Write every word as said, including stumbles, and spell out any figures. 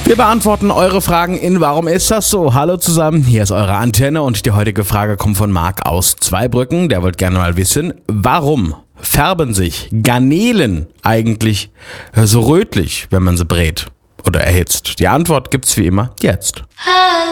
Wir beantworten eure Fragen in Warum ist das so? Hallo zusammen, hier ist eure Antenne und die heutige Frage kommt von Marc aus Zweibrücken. Der wollte gerne mal wissen, warum färben sich Garnelen eigentlich so rötlich, wenn man sie brät oder erhitzt? Die Antwort gibt's wie immer jetzt.